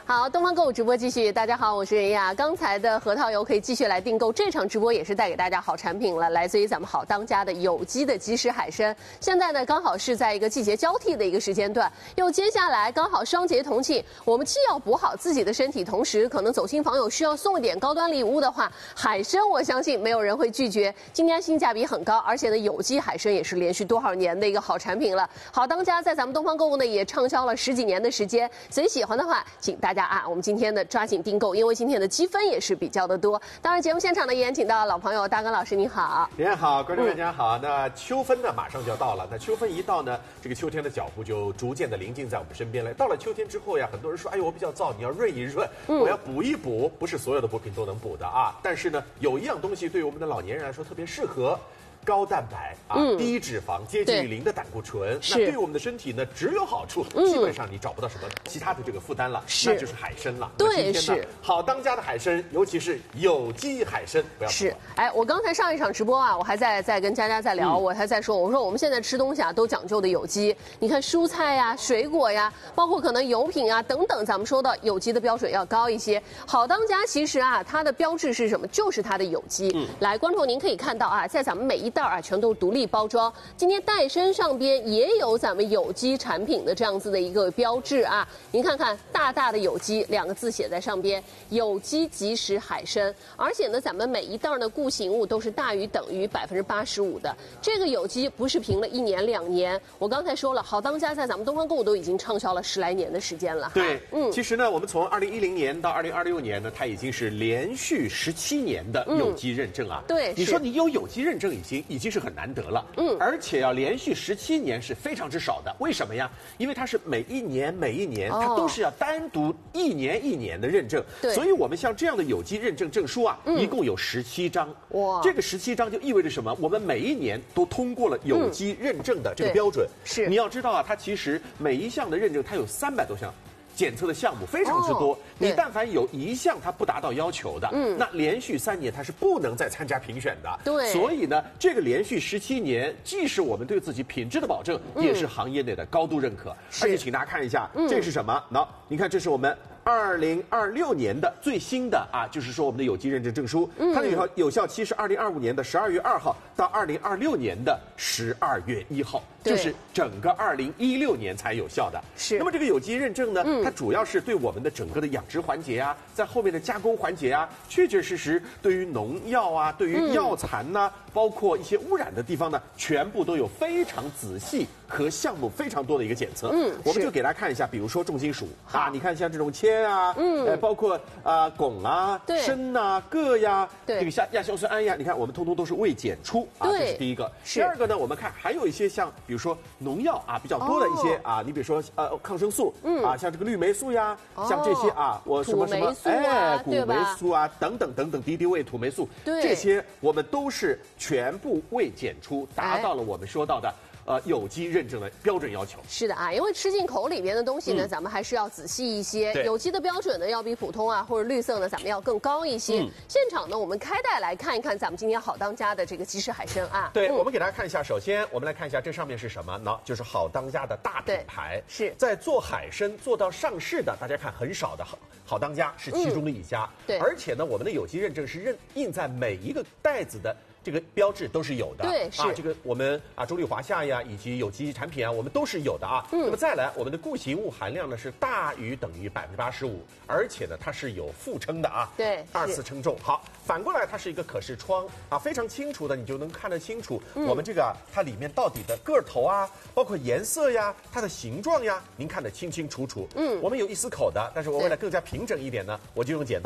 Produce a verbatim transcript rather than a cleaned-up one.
好，东方购物直播继续。大家好，我是任亚。刚才的核桃油可以继续来订购，这场直播也是带给大家好产品了，来自于咱们好当家的有机的即食海参。现在呢，刚好是在一个季节交替的一个时间段，又接下来刚好双节同庆，我们既要补好自己的身体，同时可能走亲访友需要送一点高端礼物的话，海参我相信没有人会拒绝。今天性价比很高，而且呢，有机海参也是连续多少年的一个好产品了。好当家在咱们东方购物呢也畅销了十几年的时间，谁喜欢的话，请大家啊，我们今天呢抓紧订购，因为今天的积分也是比较的多。当然，节目现场呢也请到老朋友大根老师，你好。 您好，观众大家好。嗯、那秋分呢马上就要到了，那秋分一到呢，这个秋天的脚步就逐渐的临近在我们身边了。到了秋天之后呀，很多人说，哎呦我比较燥，你要润一润，嗯、我要补一补，不是所有的补品都能补的啊。但是呢，有一样东西对于我们的老年人来说特别适合。高蛋白啊，嗯、低脂肪，接近于零的胆固醇，那对于我们的身体呢只有好处，嗯、基本上你找不到什么其他的这个负担了，那就是海参了。 对，是好当家的海参，尤其是有机海参，不要是。哎，我刚才上一场直播啊，我还在在跟佳佳在聊，嗯、我还在说，我说我们现在吃东西啊都讲究的有机，你看蔬菜呀、水果呀，包括可能油品啊等等，咱们说到有机的标准要高一些。好当家其实啊，它的标志是什么？就是它的有机。嗯、来，观众您可以看到啊，在咱们每一袋啊，全都是独立包装。今天袋身上边也有咱们有机产品的这样子的一个标志啊，您看看大大的有机两个字写在上边，有机即食海参。而且呢，咱们每一袋的固形物都是大于等于百分之八十五的。这个有机不是凭了一年两年，我刚才说了，好当家在咱们东方购物都已经畅销了十来年的时间了。 对，嗯，其实呢，我们从二零一零年到二零二六年呢，它已经是连续十七年的有机认证啊。 嗯、对， 你说你有有机认证已经已经是很难得了，嗯，而且要连续十七年是非常之少的。为什么呀？因为它是每一年每一年，它都是要单独一年一年的认证。对，所以我们像这样的有机认证证书啊，嗯、一共有十七张。哇，这个十七张就意味着什么？我们每一年都通过了有机认证的这个标准。嗯、是，你要知道啊，它其实每一项的认证，它有三百多项。检测的项目非常之多，哦、你但凡有一项它不达到要求的，嗯，那连续三年它是不能再参加评选的。对，所以呢，这个连续十七年，既是我们对自己品质的保证，嗯、也是行业内的高度认可。而且，请大家看一下，嗯、这是什么？那你看，这是我们二零二六年的最新的啊，就是说我们的有机认证证书，嗯、它的有效有效期是二零二五年的十二月二号到二零二六年的十二月一号，就是整个二零一六年才有效的。是。那么这个有机认证呢？嗯它主要是对我们的整个的养殖环节啊，在后面的加工环节啊，确确实实对于农药啊，对于药残呐、啊，嗯、包括一些污染的地方呢，全部都有非常仔细和项目非常多的一个检测。嗯，我们就给大家看一下，比如说重金属啊，你看像这种铅啊，嗯，呃，包括啊、呃、汞啊、砷呐、铬呀，对，这个亚亚硝酸铵呀，你看我们通通都是未检出啊，这是第一个。第二个呢，我们看还有一些像比如说农药啊比较多的一些、哦、啊，你比如说呃抗生素，嗯啊，像这个氯霉素呀，哦、像这些啊，我什么什么，哎，谷霉素啊，等等等等，敌敌畏、土霉素，这些我们都是全部未检出，达到了我们说到的。呃，有机认证的标准要求是的啊，因为吃进口里边的东西呢，嗯、咱们还是要仔细一些。有机的标准呢，要比普通啊或者绿色呢，咱们要更高一些。嗯、现场呢，我们开袋来看一看咱们今天好当家的这个即食海参啊。 对，嗯、我们给大家看一下。首先，我们来看一下这上面是什么呢？就是好当家的大品牌。是在做海参做到上市的，大家看很少的好好当家是其中的一家。嗯、对，而且呢，我们的有机认证是认印在每一个袋子的。这个标志都是有的，对，是啊，这个我们啊中立华夏呀，以及有机产品啊，我们都是有的啊。嗯，那么再来，我们的固形物含量呢是大于等于百分之八十五，而且呢它是有副称的啊，对，二次称重。好，反过来它是一个可视窗啊，非常清楚的，你就能看得清楚、嗯、我们这个它里面到底的个头啊，包括颜色呀，它的形状呀，您看得清清楚楚。嗯，我们有一丝口的，但是我为了更加平整一点呢，我就用剪刀。